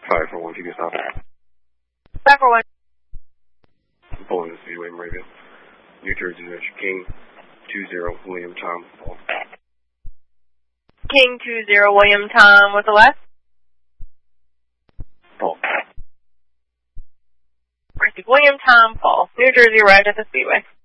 541, if you can stop it. 541. Pulling the Speedway, Moravia. New Jersey, King 20, William Tom, Paul. King 20, William Tom, with the last? Paul. William Tom, Paul. New Jersey, arrived at the Speedway.